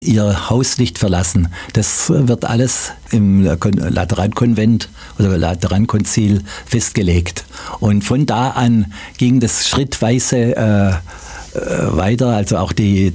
ihr Haus nicht verlassen. Das wird alles im Laterankonvent oder Laterankonzil festgelegt. Und von da an ging das schrittweise weiter. Also auch die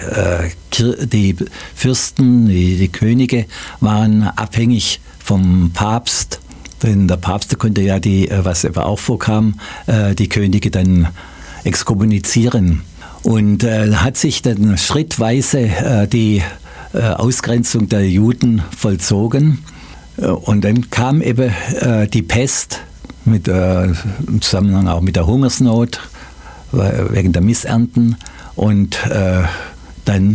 Fürsten, die Könige waren abhängig vom Papst. Denn der Papst konnte ja was aber auch vorkam, die Könige dann exkommunizieren. Und hat sich dann schrittweise die Ausgrenzung der Juden vollzogen. Und dann kam eben die Pest im Zusammenhang auch mit der Hungersnot wegen der Missernten. Und dann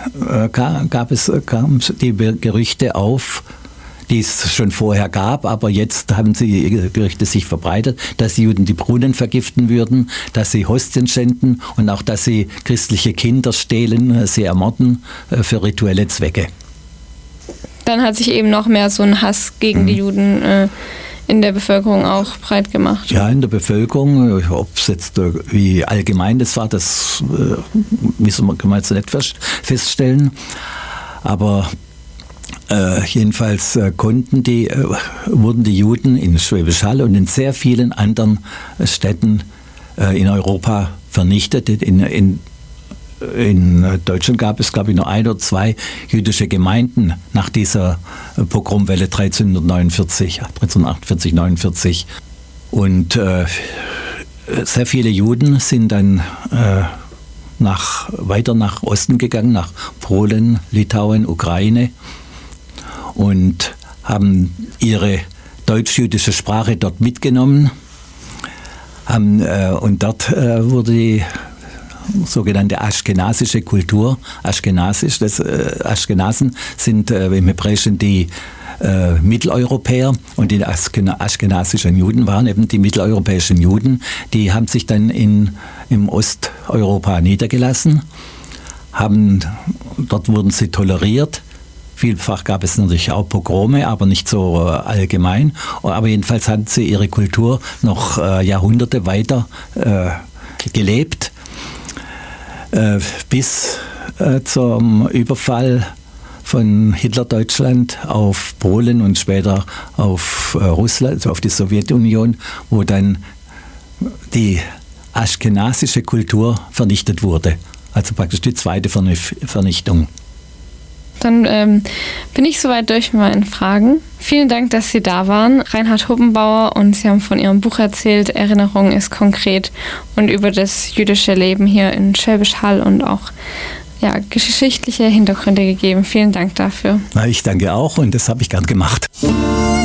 kamen die Gerüchte auf, die es schon vorher gab, aber jetzt haben die Gerüchte sich verbreitet, dass die Juden die Brunnen vergiften würden, dass sie Hostien schänden und auch, dass sie christliche Kinder stehlen, sie ermorden für rituelle Zwecke. Dann hat sich eben noch mehr so ein Hass gegen die Juden in der Bevölkerung auch breit gemacht. Ja, in der Bevölkerung, ob es jetzt wie allgemein das war, das kann man jetzt nicht feststellen, aber jedenfalls wurden die Juden in Schwäbisch Hall und in sehr vielen anderen Städten in Europa vernichtet. In Deutschland gab es, glaube ich, nur 1 oder 2 jüdische Gemeinden nach dieser Pogromwelle 1348, 49. Und sehr viele Juden sind dann weiter nach Osten gegangen, nach Polen, Litauen, Ukraine, und haben ihre deutsch-jüdische Sprache dort mitgenommen. Und dort wurde die sogenannte aschkenasische Kultur, Aschkenasen sind im Hebräischen die Mitteleuropäer, und die aschkenasischen Juden waren eben die mitteleuropäischen Juden. Die haben sich dann im Osteuropa niedergelassen, dort wurden sie toleriert. Vielfach gab es natürlich auch Pogrome, aber nicht so allgemein. Aber jedenfalls hatten sie ihre Kultur noch Jahrhunderte weiter gelebt, bis zum Überfall von Hitler-Deutschland auf Polen und später auf Russland, also auf die Sowjetunion, wo dann die aschkenasische Kultur vernichtet wurde. Also praktisch die zweite Vernichtung. Dann bin ich soweit durch mit meinen Fragen. Vielen Dank, dass Sie da waren, Reinhard Huppenbauer, und Sie haben von Ihrem Buch erzählt, Erinnerung ist konkret, und über das jüdische Leben hier in Schwäbisch Hall und auch geschichtliche Hintergründe gegeben. Vielen Dank dafür. Ich danke auch, und das habe ich gern gemacht.